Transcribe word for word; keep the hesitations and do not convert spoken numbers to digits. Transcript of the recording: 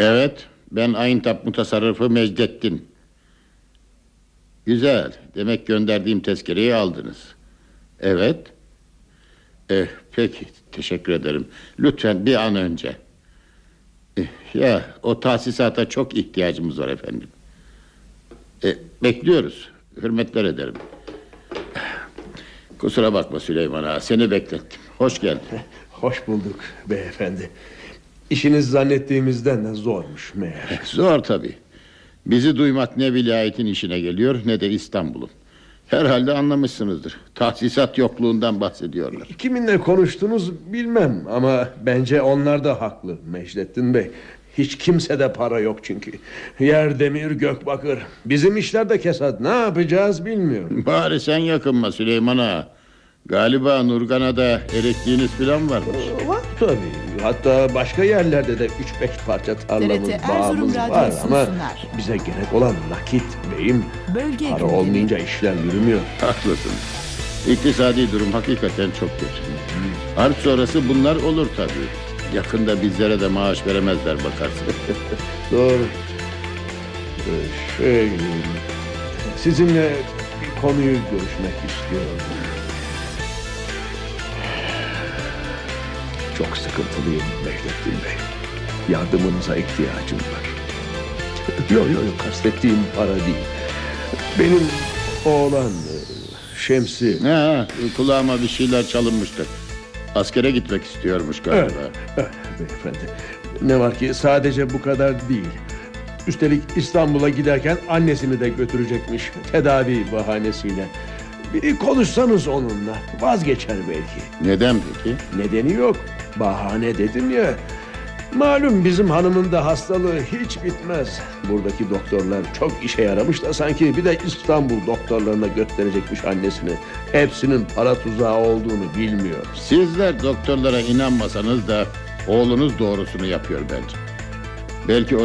Evet, ben Ayıntap Mutasarrıfı Mecdettin. Güzel, demek gönderdiğim tezkereyi aldınız. Evet. Eh, peki, teşekkür ederim. Lütfen bir an önce. Eh, ya, o tahsisata çok ihtiyacımız var efendim. Eh, bekliyoruz, hürmetler ederim. Kusura bakma Süleyman Ağa, seni beklettim. Hoş geldin. Hoş bulduk beyefendi. İşiniz zannettiğimizden de zormuş meğer. Zor tabii. Bizi duymak ne vilayetin işine geliyor ne de İstanbul'un. Herhalde anlamışsınızdır. Tahsisat yokluğundan bahsediyorlar. Kiminle konuştunuz bilmem ama bence onlar da haklı Mecdettin Bey. Hiç kimsede para yok çünkü. Yer demir gök bakır. Bizim işler de kesat. Ne yapacağız bilmiyorum. Bari sen yakınma Süleyman Ağa. Galiba Nurgana'da elektriğiniz falan varmış. Var tabii. Hatta başka yerlerde de üç beş parça tarlamız, T R T bağımız Erzurum var Radyosu'nu ama sunar. bize gerek olan nakit beyim. Bölge Para gündemi. olmayınca işler yürümüyor. Haklısın. İktisadi durum hakikaten çok kötü. Harp sonrası bunlar olur tabii. Yakında bizlere de maaş veremezler bakarsın. Doğru. Ee, Şey, sizinle bir konuyu görüşmek istiyorum. Çok sıkıntılıyım Mecdettin Bey. Yardımınıza ihtiyacım var. Yok yok yok, kastettiğim para değil. Benim oğlan e, Şemsi. Ha, kulağıma bir şeyler çalınmıştır. Askere gitmek istiyormuş galiba. Evet, evet beyefendi. Ne var ki sadece bu kadar değil. Üstelik İstanbul'a giderken annesini de götürecekmiş tedavi bahanesiyle. Bir konuşsanız onunla vazgeçer belki. Neden peki? Nedeni yok. Bahane dedim ya. Malum bizim hanımın da hastalığı hiç bitmez. Buradaki doktorlar çok işe yaramış da sanki bir de İstanbul doktorlarına gösterecekmiş annesini. Hepsinin para tuzağı olduğunu bilmiyor. Sizler doktorlara inanmasanız da oğlunuz doğrusunu yapıyor bence. Belki o